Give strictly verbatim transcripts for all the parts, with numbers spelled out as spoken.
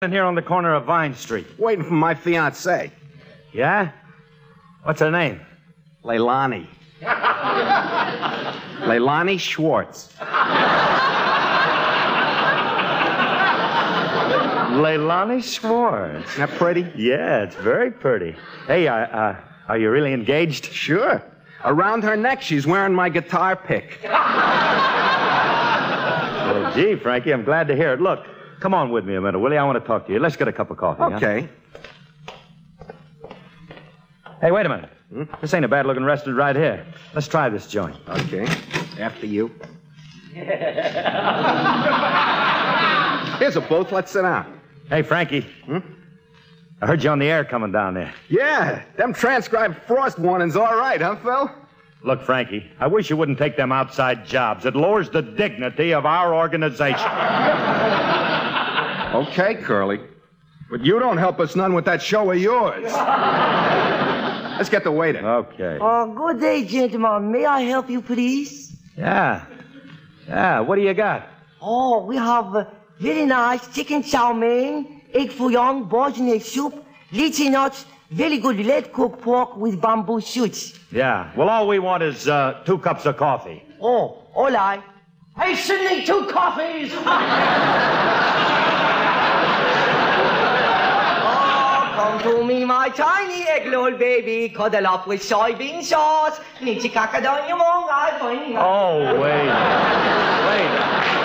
in here on the corner of Vine Street. Waiting for my fiancée. Yeah? What's her name? Leilani. Leilani Schwartz. Leilani Schwartz. Isn't that pretty? Yeah, it's very pretty. Hey, uh, uh, are you really engaged? Sure. Around her neck, she's wearing my guitar pick. Well, gee, Frankie, I'm glad to hear it. Look, come on with me a minute, will you? I want to talk to you. Let's get a cup of coffee. Okay. Huh? Hey, wait a minute. Hmm? This ain't a bad-looking restaurant right here. Let's try this joint. Okay. After you. Here's a booth. Let's sit down. Hey, Frankie. Hmm? I heard you on the air coming down there. Yeah, them transcribed frost warnings all right, huh, Phil? Look, Frankie, I wish you wouldn't take them outside jobs. It lowers the dignity of our organization. Okay, Curly. But you don't help us none with that show of yours. Let's get the waiter. Okay. Oh, good day, gentlemen. May I help you, please? Yeah. Yeah, what do you got? Oh, we have uh, very nice chicken chow mein, egg fouillon, bourgeois soup, lychee nuts, very good lead cooked pork with bamboo shoots. Yeah. Well, all we want is uh, two cups of coffee. Oh, all right. Hey, Sidney, two coffees! Oh, come to me, my tiny egg roll baby, cuddle up with soybean sauce. Oh, wait. Wait.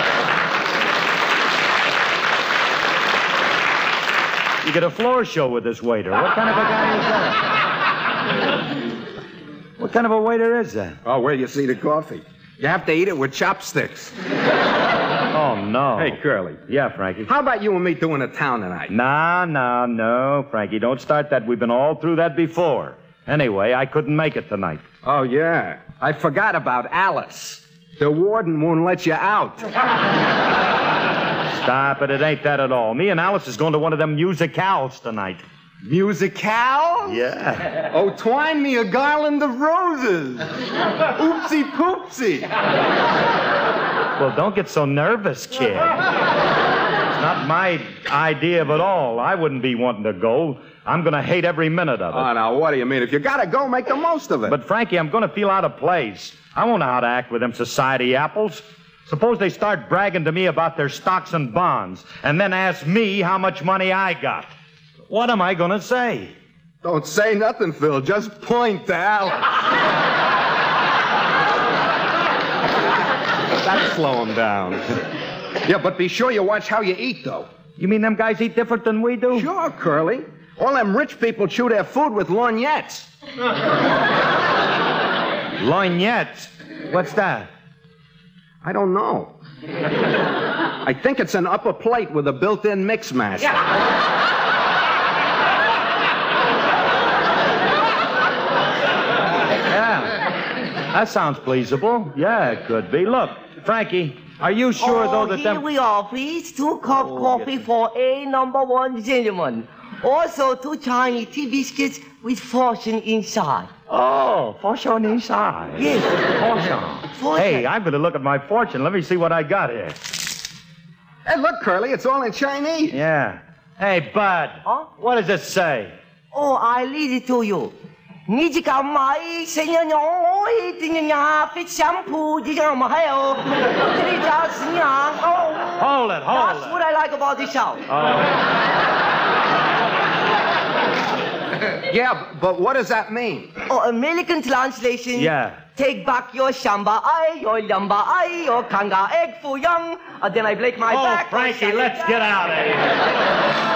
You get a floor show with this waiter. What kind of a guy is that? What kind of a waiter is that? Oh, where you see the coffee. You have to eat it with chopsticks. Oh, no. Hey, Curly. Yeah, Frankie? How about you and me doing a town tonight? No, no, no, Frankie. Don't start that. We've been all through that before. Anyway, I couldn't make it tonight. Oh, yeah. I forgot about Alice. The warden won't let you out. Stop it. It ain't that at all. Me and Alice is going to one of them musicals tonight. Musicals? Yeah. Oh, twine me a garland of roses. Oopsie poopsie. Well, don't get so nervous, kid. It's not my idea of it all. I wouldn't be wanting to go. I'm going to hate every minute of it. Oh, now, what do you mean? If you got to go, make the most of it. But, Frankie, I'm going to feel out of place. I won't know how to act with them society apples. Suppose they start bragging to me about their stocks and bonds, and then ask me how much money I got. What am I going to say? Don't say nothing, Phil. Just point to Alice. That'll slow him down. Yeah, but be sure you watch how you eat, though. You mean them guys eat different than we do? Sure, Curly. All them rich people chew their food with lorgnettes. Lorgnettes? What's that? I don't know. I think it's an upper plate with a built-in mix master. Yeah. That sounds pleasable. Yeah, it could be. Look, Frankie, are you sure, oh, though, that here them... we are, please. Two cup Oh, coffee yes. for a number one gentleman. Also, two tiny tea biscuits with fortune inside. Oh, fortune inside. Yes. Fortune. Fortune. Hey, I'm going to look at my fortune. Let me see what I got here. Hey, look, Curly, it's all in Chinese. Yeah. Hey, Bud. Huh? What does it say? Oh, I read it to you. 你这个买新娘娘，一定要非相扑，就像我们还有这里叫新娘哦。 Hold it, hold That's it. what I like about this show. Oh. Yeah, but what does that mean? Oh, American translation. Yeah. Take back your shamba eye, your yamba eye, your kanga egg for young. Uh, then I break my Oh, back. Frankie, let's get out of here.